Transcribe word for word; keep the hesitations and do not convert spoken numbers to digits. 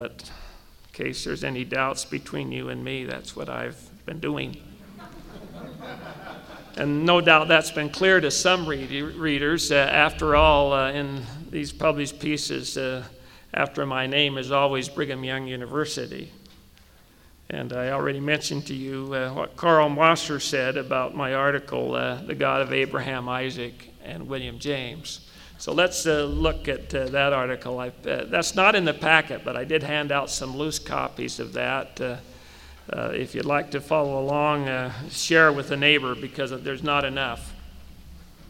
But in case there's any doubts between you and me, that's what I've been doing. And no doubt that's been clear to some read- readers. Uh, after all, uh, in these published pieces, uh, after my name is always Brigham Young University. And I already mentioned to you uh, what Karl Wasser said about my article, uh, The God of Abraham, Isaac, and William James. So let's uh, look at uh, that article. I, uh, that's not in the packet, but I did hand out some loose copies of that. Uh, uh, if you'd like to follow along, uh, share with a neighbor because there's not enough.